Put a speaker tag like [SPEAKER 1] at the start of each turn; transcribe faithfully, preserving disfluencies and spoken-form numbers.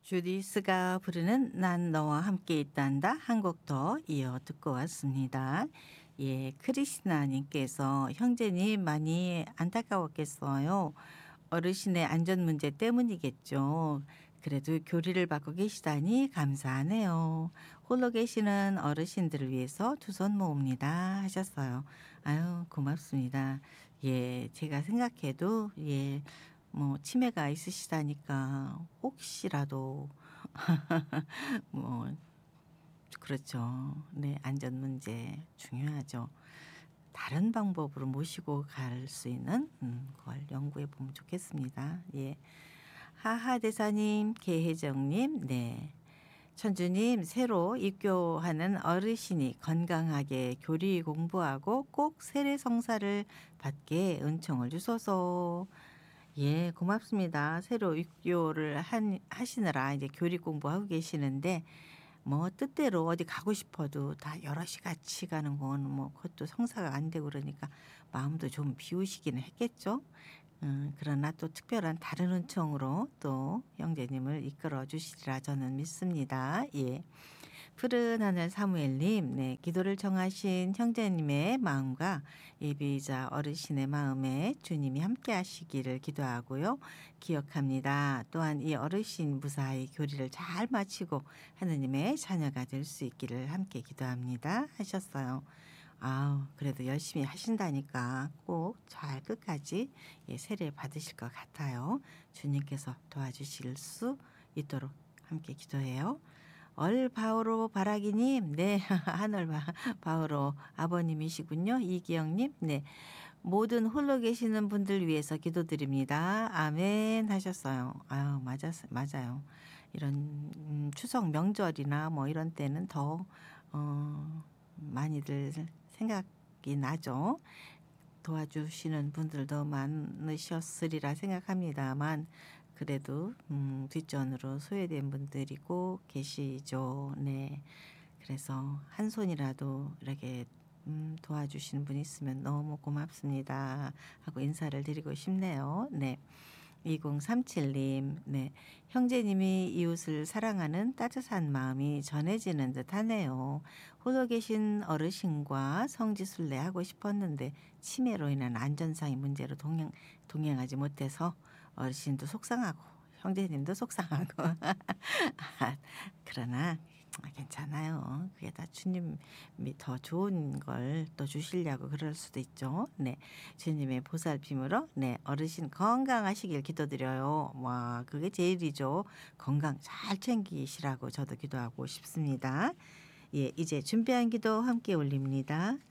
[SPEAKER 1] 주디스가 부르는 난 너와 함께 있단다 한 곡 더 이어 듣고 왔습니다. 예, 크리스나 님께서 형제님 많이 안타까웠겠어요. 어르신의 안전 문제 때문이겠죠. 그래도 교리를 받고 계시다니 감사하네요. 홀로 계시는 어르신들을 위해서 두 손 모읍니다 하셨어요. 아유, 고맙습니다. 예, 제가 생각해도 예, 뭐 치매가 있으시다니까 혹시라도 뭐 그렇죠. 네, 안전 문제 중요하죠. 다른 방법으로 모시고 갈 수 있는 음 걸 연구해 보면 좋겠습니다. 예. 하하대사님, 계혜정님, 네. 천주님, 새로 입교하는 어르신이 건강하게 교리 공부하고 꼭 세례성사를 받게 은총을 주소서. 예, 고맙습니다. 새로 입교를 한 하시느라 이제 교리 공부하고 계시는데 뭐 뜻대로 어디 가고 싶어도 다 여럿이 같이 가는 건 뭐 그것도 성사가 안 되고 그러니까 마음도 좀 비우시기는 했겠죠. 음, 그러나 또 특별한 다른 은총으로 또 형제님을 이끌어 주시리라 저는 믿습니다. 예. 푸른 하늘 사무엘님, 네, 기도를 정하신 형제님의 마음과 예비자 어르신의 마음에 주님이 함께 하시기를 기도하고요. 기억합니다. 또한 이 어르신 무사히 교리를 잘 마치고 하느님의 자녀가 될 수 있기를 함께 기도합니다 하셨어요. 아우, 그래도 열심히 하신다니까 꼭 잘 끝까지 예, 세례 받으실 것 같아요. 주님께서 도와주실 수 있도록 함께 기도해요. 얼바오로 바라기님, 네, 하늘 바- 바오로 아버님이시군요. 이기영님, 네, 모든 홀로 계시는 분들 위해서 기도드립니다. 아멘 하셨어요. 아유, 맞았, 맞아요. 이런 음, 추석 명절이나 뭐 이런 때는 더 어, 많이들 생각이 나죠. 도와주시는 분들도 많으셨으리라 생각합니다만 그래도 음, 뒷전으로 소외된 분들이고 계시죠. 네. 그래서 한 손이라도 이렇게 음, 도와주시는 분 있으면 너무 고맙습니다 하고 인사를 드리고 싶네요. 네. 이공삼칠님, 네. 형제님이 이웃을 사랑하는 따뜻한 마음이 전해지는 듯 하네요. 홀로 계신 어르신과 성지순례 하고 싶었는데 치매로 인한 안전상의 문제로 동행, 동행하지 못해서 어르신도 속상하고 형제님도 속상하고 그러나 괜찮아요. 그게 다 주님이 더 좋은 걸 또 주시려고 그럴 수도 있죠. 네, 주님의 보살핌으로 네, 어르신 건강하시길 기도드려요. 와, 그게 제일이죠. 건강 잘 챙기시라고 저도 기도하고 싶습니다. 예, 이제 준비한 기도 함께 올립니다.